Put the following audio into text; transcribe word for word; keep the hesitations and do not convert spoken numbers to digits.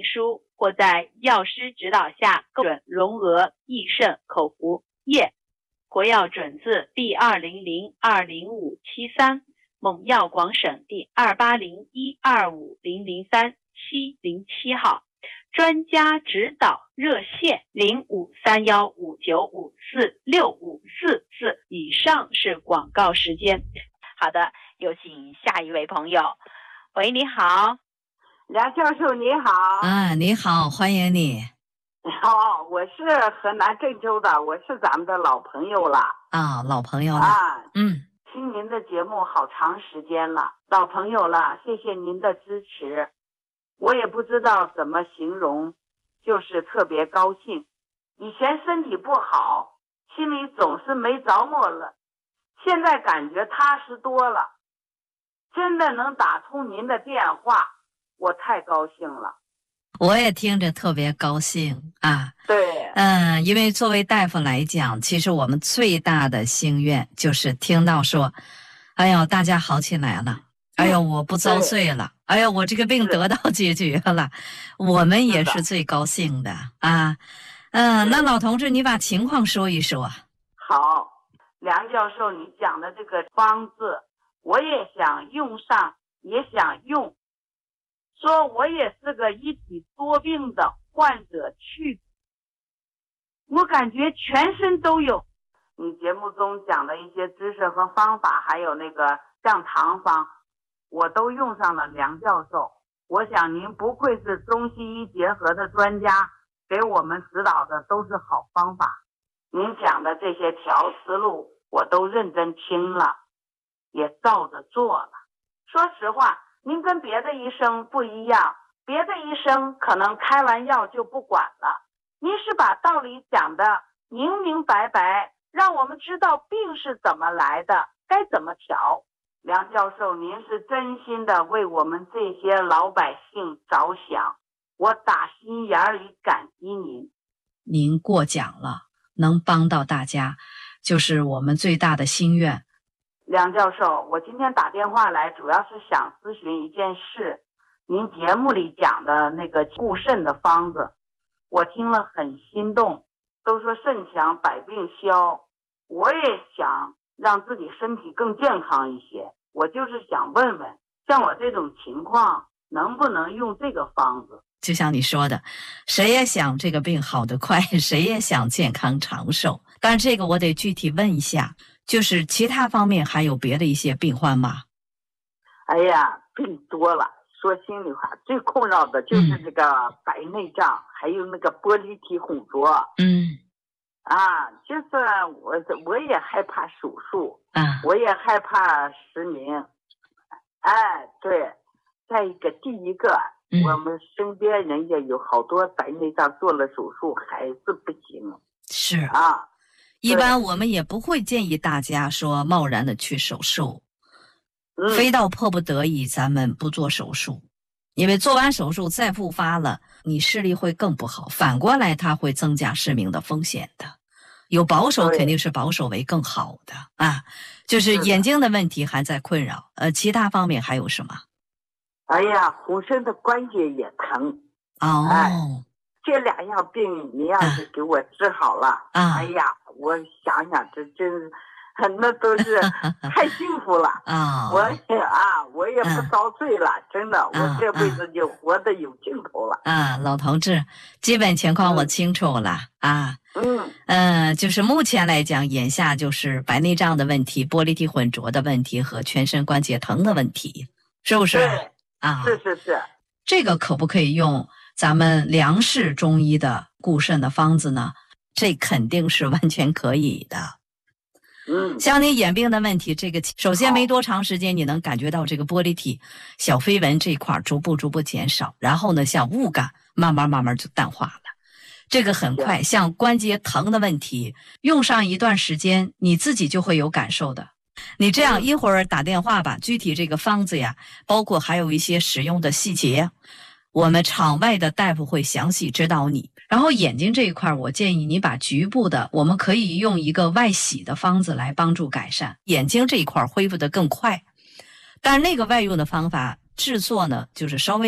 书，或在药师指导下购准龙额益肾口服液，国药准字第二零零二零五七三，蒙药广省第二八零一二五零零三七零七号。专家指导热线零五三幺五九五四六五四四。以上是广告时间。 好的，有请下一位朋友。喂，你好。 梁教授你好。 啊，你好，欢迎你。 哦，我是河南郑州的，我是咱们的老朋友了。 啊，老朋友了。 啊， 嗯， 听您的节目好长时间了，老朋友了，谢谢您的支持。我也不知道怎么形容，就是特别高兴。以前身体不好，心里总是没着落了，现在感觉踏实多了。真的能打通您的电话，我太高兴了。 我也听着特别高兴啊。 对， 嗯，因为作为大夫来讲，其实我们最大的心愿就是听到说，哎呦，大家好起来了，哎呦，我不遭罪了，哎呦，我这个病得到解决了，我们也是最高兴的啊。嗯，那老同志，你把情况说一说。 好，梁教授，你讲的这个方子，我也想用上，也想用。说我也是个一体多病的患者去，我感觉全身都有。你节目中讲的一些知识和方法，还有那个降糖方，我都用上了。梁教授，我想您不愧是中西医结合的专家，给我们指导的都是好方法。您讲的这些条思路我都认真听了，也照着做了。说实话，您跟别的医生不一样，别的医生可能开完药就不管了，您是把道理讲的明明白白，让我们知道病是怎么来的，该怎么调。梁教授，您是真心的为我们这些老百姓着想，我打心眼里感激您。 您过奖了，能帮到大家，就是我们最大的心愿。 梁教授，我今天打电话来主要是想咨询一件事。您节目里讲的那个固肾的方子，我听了很心动，都说肾强百病消，我也想让自己身体更健康一些。我就是想问问，像我这种情况能不能用这个方子？ 就像你说的，谁也想这个病好得快，谁也想健康长寿，但是这个我得具体问一下，就是其他方面还有别的一些病患吗？ 哎呀，病多了，说心里话，最困扰的就是这个白内障，嗯、还有那个玻璃体混浊。 嗯， 啊，就是我我也害怕手术， 啊， 我也害怕失明。哎，对，再一个，第一个。嗯、我们身边人也有好多白内障做了手术还是不行。 是啊， 一般我们也不会建议大家说贸然的去手术， 嗯、 非到迫不得已咱们不做手术，因为做完手术再复发了，你视力会更不好，反过来它会增加失明的风险的。有保守肯定是保守为更好的啊，就是眼睛的问题还在困扰，呃，其他方面还有什么？ 哎呀，浑身的关节也疼。 哦， 哎，这两样病你要是给我治好了， 啊、 哎呀，我想想这真那都是太幸福了啊！ 我啊，我也不遭罪了，啊、真的，我这辈子就活得有尽头了。 啊，老同志，基本情况我清楚了、嗯、啊。 嗯嗯，就是目前来讲，眼下就是白内障的问题、玻璃体混浊的问题和全身关节疼的问题，是不是？ 对。 啊， 是是是， 这个可不可以用咱们梁氏中医的固肾的方子呢？这肯定是完全可以的。 嗯， 像你眼病的问题，这个首先没多长时间，你能感觉到这个玻璃体小飞蚊这一块逐步逐步减少，然后呢，像雾感慢慢慢慢就淡化了。这个很快，像关节疼的问题，用上一段时间，你自己就会有感受的。你这样一会儿打电话吧，具体这个方子呀，包括还有一些使用的细节，我们场外的大夫会详细指导你。然后眼睛这一块，我建议你把局部的，我们可以用一个外洗的方子来帮助改善眼睛这一块，恢复得更快。但是那个外用的方法制作呢，就是稍微